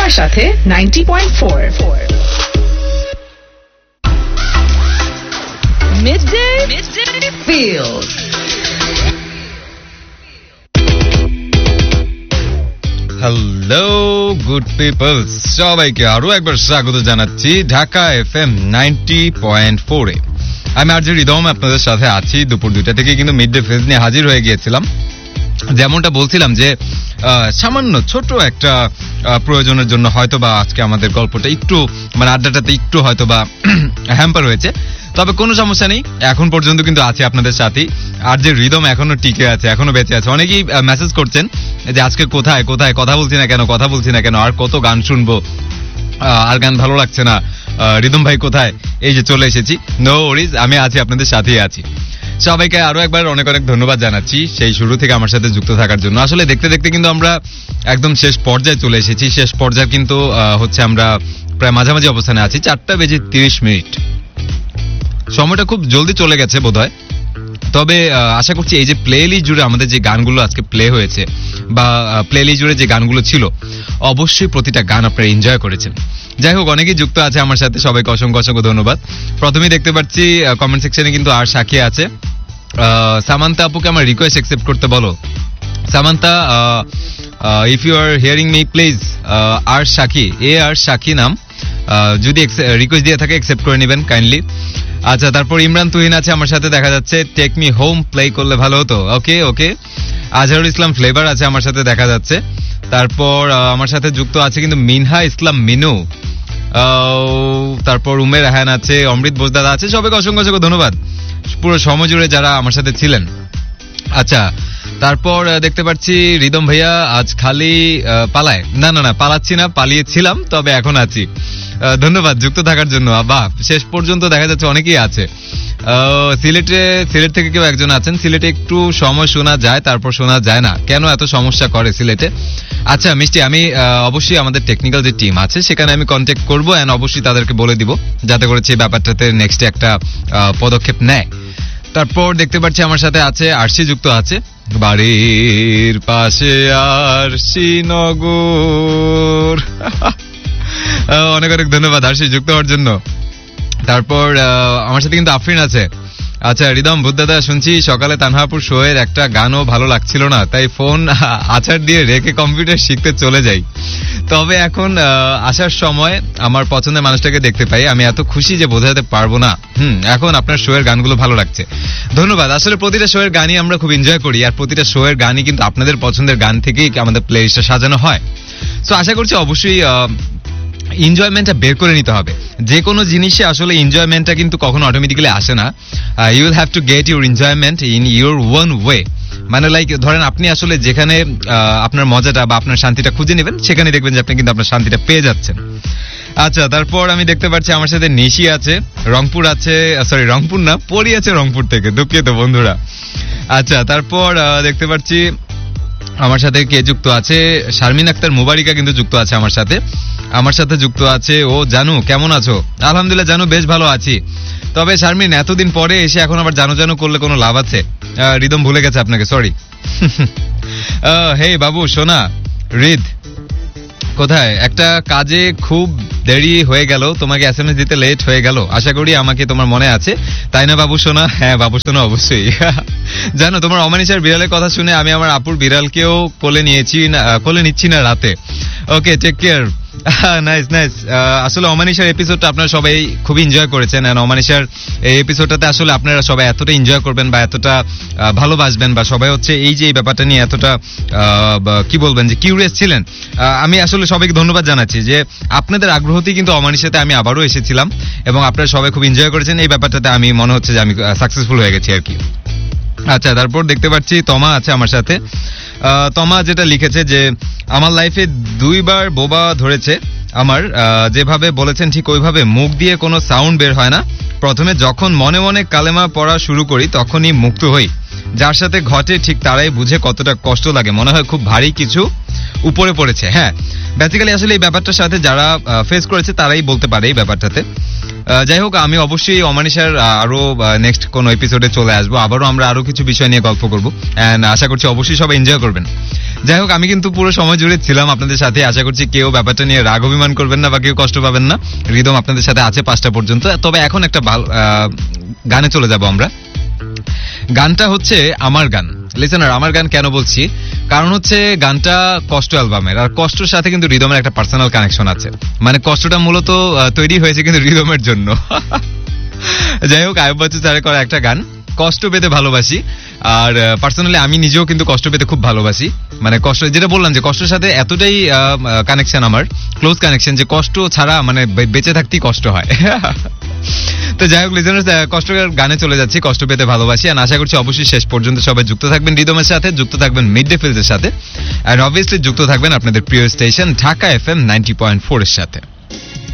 তোমার সাথে 90.4 Midday Feels. Hello good people, সবাইকে আরো একবার স্বাগত জানাচ্ছি ঢাকা FM 90.4 এ। আমি আরজে হৃদম আপনাদের সাথে আছি। দুপুর 2টা থেকে কিন্তু মিড ডে ফেজ নিয়ে হাজির হয়ে গিয়েছিলাম। যেমনটা বলছিলাম যে সামান্য ছোট একটা প্রয়োজনের জন্য হয়তোবা আজকে আমাদের গল্পটা একটু মানে আড্ডাটাতে একটু হয়তোবা হ্যাম্পার হয়েছে, তবে কোনো সমস্যা নেই। এখন পর্যন্ত কিন্তু আছে আপনাদের সাথে। আর যে রিদম এখনো টিকে আছে, এখনো বেঁচে আছে। অনেকেই মেসেজ করছেন যে আজকে কোথায় কোথায় কথা বলছি না কেন, আর কত গান শুনবো, আর গান ভালো লাগছে না, রিদম ভাই কোথায়? এই যে চলে এসেছি, নো ওয়ারিজ, আমি আছি, আপনাদের সাথেই আছি। সবাইকে আরো একবার অনেক অনেক ধন্যবাদ জানাচ্ছি সেই শুরু থেকে আমার সাথে যুক্ত থাকার জন্য। আসলে দেখতে দেখতে কিন্তু আমরা একদম শেষ পর্যায়ে চলে এসেছি। শেষ পর্যায়ে কিন্তু হচ্ছে আমরা প্রায় মাঝামাঝি অবস্থানে আছি। 4:30 সময়টা খুব জলদি চলে গেছে বোধহয়। তবে আশা করছি এই যে প্লে লিস্ট জুড়ে আমাদের যে গানগুলো আজকে প্লে হয়েছে বা প্লে লিস্ট জুড়ে যে গানগুলো ছিল, অবশ্যই প্রতিটা গান আপনারা এনজয় করেছেন। যাই হোক, অনেকেই যুক্ত আছে আমার সাথে, সবাইকে অসংখ্য অসংখ্য ধন্যবাদ। প্রথমেই দেখতে পাচ্ছি কমেন্ট সেকশনে কিন্তু আর সাক্ষী আছে। সামান্তা আপুকে আমার রিকোয়েস্ট অ্যাকসেপ্ট করতে বলো। Samanta, if you R hearing me please, আর সাক্ষী নাম, যদি রিকোয়েস্ট দিয়ে থাকে অ্যাকসেপ্ট করে নেবেন কাইন্ডলি। আচ্ছা, তারপর ইমরান তুহিন আছে আমার সাথে, দেখা যাচ্ছে টেক মি হোম প্লে করলে ভালো হতো। ওকে। আজহারুল ইসলাম ফ্লেভার আছে আমার সাথে, দেখা যাচ্ছে। তারপর আমার সাথে যুক্ত আছে কিন্তু মিনহা ইসলাম মিনু, তারপর উমের রাহান আছে, অমৃত বোসদাদা আছে। সবাইকে অসংখ্য অসংখ্য ধন্যবাদ পুরো সময় জুড়ে যারা আমার সাথে ছিলেন। আচ্ছা, তারপর দেখতে পাচ্ছি রিদম ভাইয়া আজ খালি পালায়। না, পালাচ্ছি না, পালিয়েছিলাম, তবে এখন আছি। ধন্যবাদ যুক্ত থাকার জন্য। বাহ, শেষ পর্যন্ত দেখা যাচ্ছে অনেকেই আছে। সিলেট থেকে কেউ একজন আছেন। সিলেটে একটু সময় শোনা যায়, তারপর শোনা যায় না, কেন এত সমস্যা করে সিলেটে? আচ্ছা মিষ্টি, আমি অবশ্যই আমাদের টেকনিক্যাল যে টিম আছে সেখানে আমি কন্ট্যাক্ট করবো, এন্ড অবশ্যই তাদেরকে বলে দিব যাতে করে সেই ব্যাপারটাতে নেক্সট একটা পদক্ষেপ নেয়। তারপর দেখতে পাচ্ছি আমার সাথে আছে আরশি যুক্ত আছে, বাড়ির পাশে আরশি নগর। অনেক অনেক ধন্যবাদ আরশি যুক্ত হওয়ার জন্য। তারপর আমার সাথে কিন্তু আফরিন আছে। আচ্ছা, রিদম বুদ্ধদা, শুনছি সকালে তানহাপুর শোয়ের একটা গানও ভালো লাগছিল না, তাই ফোন আছাড় দিয়ে রেখে কম্পিউটার শিখতে চলে যাই। তবে এখন আসার সময় আমার পছন্দের মানুষটাকে দেখতে পাই, আমি এত খুশি যে বোঝাতে পারবো না। এখন আপনার শোয়ের গানগুলো ভালো লাগছে, ধন্যবাদ। আসলে প্রতিটা শোয়ের গানই আমরা খুব এনজয় করি, আর প্রতিটা শোয়ের গানই কিন্তু আপনাদের পছন্দের গান থেকেই আমাদের প্লে লিস্টটা সাজানো হয়। সো আশা করছি অবশ্যই এনজয়মেন্টটা বের করে নিতে হবে। যে কোনো জিনিসে আসলে এনজয়মেন্টটা কিন্তু কখনো অটোমেটিক্যালি আসে না। You will have to get your enjoyment in your own way. মানে লাইক ধরেন আপনি আসলে যেখানে আপনার মজাটা বা আপনার শান্তিটা খুঁজে নেবেন, সেখানে দেখবেন যে আপনি কিন্তু আপনার শান্তিটা পেয়ে যাচ্ছেন। আচ্ছা, তারপর আমি দেখতে পাচ্ছি আমার সাথে নিশি আছে, রংপুর আছে, সরি রংপুর না, পরি আছে রংপুর থেকে, দুঃখিত বন্ধুরা। আচ্ছা, তারপর দেখতে পাচ্ছি আমার সাথে কে যুক্ত আছে, শারমিন আক্তার মুবারিকা কিন্তু যুক্ত আছে আমার সাথে যুক্ত আছে। ও জানু, কেমন আছো? আলহামদুলিল্লাহ জানু, বেশ ভালো আছি। তবে শারমিন, এতদিন পরে এসে এখন আবার জানু করলে কোনো লাভ আছে? রিদম ভুলে গেছে আপনাকে, সরি। হে বাবু সোনা, রিদ কোথায়? একটা কাজে খুব দেরি হয়ে গেল, তোমাকে SMS দিতে লেট হয়ে গেল, আশা করি আমাকে তোমার মনে আছে, তাই না বাবু সোনা? হ্যাঁ বাবু সোনা, অবশ্যই। জানো, তোমার অমানিসার বিড়ালের কথা শুনে আমি আমার আপুর বিড়ালকেও কোলে নিচ্ছি না রাতে। ওকে, টেক কেয়ার। নাইস। আসলে অমানিসার এপিসোডটা আপনারা সবাই খুব এনজয় করেছেন, এন্ড অমানিসার এই এপিসোডটাতে আসলে আপনারা সবাই এতটা এনজয় করবেন বা এতটা ভালোবাসবেন, বা সবাই হচ্ছে এই যে এই ব্যাপারটা নিয়ে এতটা কি বলবেন যে কিউরিয়াস ছিলেন। আমি আসলে সবাইকে ধন্যবাদ জানাচ্ছি যে আপনাদের আগ্রহতেই কিন্তু অমানিসাতে আমি আবারও এসেছিলাম, এবং আপনারা সবাই খুব এনজয় করেছেন। এই ব্যাপারটাতে আমি মনে হচ্ছে যে আমি সাকসেসফুল হয়ে গেছি আর কি। আচ্ছা, তারপর দেখতে পাচ্ছি তমা আছে আমার সাথে। তমা যেটা লিখেছে যে আমার লাইফে 2বার বোবা ধরেছে, আমার যেভাবে বলেছেন ঠিক ওইভাবে মুখ দিয়ে কোনো সাউন্ড বের হয় না। প্রথমে যখন মনে মনে কালেমা পড়া শুরু করি তখনই মুক্ত হই। যার সাথে ঘটে ঠিক তারাই বুঝে কতটা কষ্ট লাগে, মনে হয় খুব ভারী কিছু উপরে পড়েছে। হ্যাঁ, বেসিক্যালি আসলে এই ব্যাপারটার সাথে যারা ফেস করেছে তারাই বলতে পারে এই ব্যাপারটাতে। যাই হোক, আমি অবশ্যই অমানিসার আরো নেক্সট কোন এপিসোডে চলে আসবো, আবারও আমরা আরো কিছু বিষয় নিয়ে গল্প করবো, এন্ড আশা করছি অবশ্যই সবাই এনজয় করবেন। যাই হোক, আমি কিন্তু পুরো সময় জুড়ে ছিলাম আপনাদের সাথে। আশা করছি কেউ ব্যাপারটা নিয়ে রাগ অভিমান করবেন না বা কেউ কষ্ট পাবেন না। রিদম আপনাদের সাথে আছে 5টা পর্যন্ত। তবে এখন একটা গানে চলে যাব আমরা। গানটা হচ্ছে আমার গান। লিসেনার, আমার গান কেন বলছি, কারণ হচ্ছে গানটা কষ্ট অ্যালবামের, আর কষ্টর সাথে কিন্তু রিদমের একটা পার্সোনাল কানেকশন আছে। মানে কষ্টটা মূলত তৈরি হয়েছে কিন্তু রিদমের জন্য। যাই হোক, আয়ুব বাচ্চু স্যারের করা একটা গান, কষ্ট পেতে ভালোবাসি। আর পার্সোনালি আমি নিজেও কিন্তু কষ্ট পেতে খুব ভালোবাসি। মানে কষ্ট, যেটা বললাম যে কষ্টের সাথে এতটাই কানেকশন, আমার ক্লোজ কানেকশন, যে কষ্ট ছাড়া মানে বেঁচে থাকতেই কষ্ট হয়। তো যাই হোক লিজেনার্স, কষ্টের গানে চলে যাচ্ছি, কষ্ট পেতে ভালোবাসি। আর আশা করছি অবশ্যই শেষ পর্যন্ত সবাই যুক্ত থাকবেন রিদমের সাথে, যুক্ত থাকবেন মিড ডে ফিলসের সাথে, আর অবভিয়াসলি যুক্ত থাকবেন আপনাদের প্রিয় স্টেশন ঢাকা FM 90.4 এর সাথে।